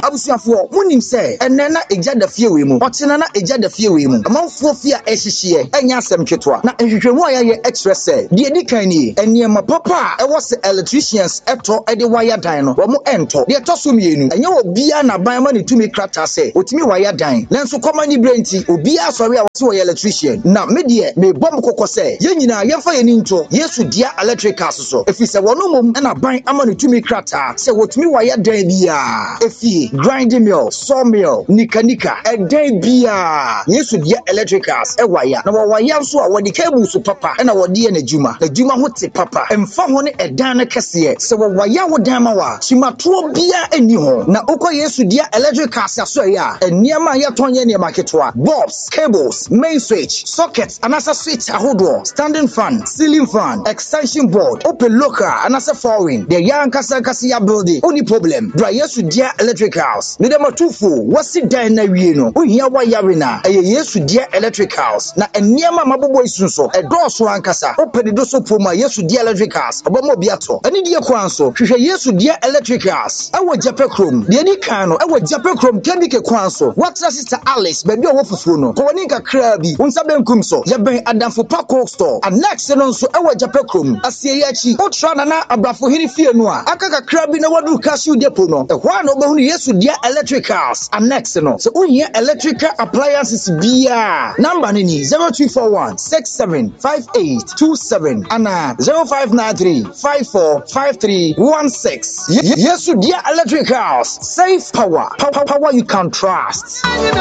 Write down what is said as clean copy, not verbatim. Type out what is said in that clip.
abusuafo munim se enne na egya da fie we mu otena na egya da fie we mu amanfo fie a ehihye enya asem ketwa na ehwehwemu a ye express say de edikan ni eniema papa e wo se electricians eto ede wire dan no wo mo ento de toso mienu enye obia na ban ma ne tumi krata se otimi wire dan lenso komani brenti obia sori a wo se wo electrician na me de me bom kokko se ye nyina ye fa ye ni nto Yesu dia electrical so efi se wono mom na ban ama ne tumi krata se wotumi wire dan bia efi grinding mill sawmill nika edan bia Yesu dia electricals e wire na wo wire so a wo de cable so papa na wo de na juma ho te papa emfa ho ne edan na kese se wo wire wo dan ma wa chimato bia eni ho na ukọ Yesu dia electricals aso ya eniema ye tonye ne maketwa bulbs cables main switch sockets anasa switch ahodo standing fan ceiling fan extension board open local anasa foreign the young kasa ya building only problem dry Yesu dia electricals ne dem atufo wasi dan na wie no ohia wire na Yesu dia electricals na eniema mabobo isunso edoso ankasa open do so poma Yesu dia electricals obomo biato ani die kwanso hwehwe Yesu dia electricals awo jape krom de ni kan no awo jape krom kemike kwanso watra sister Alice baby owo fufuo no ko woni kakra bi unsa benkum so ye ben adamfo park store annex no nso awo jape krom asie yachi otra na abrafo hiri fie no a aka kakra bi na wadu cashew depo no ehwa na obehunu Yesu dia electricals annex no so ohia electrical appliances bia number ni 0241 675827 ana 0593545316 Yesu dia electricals safe power you can trust.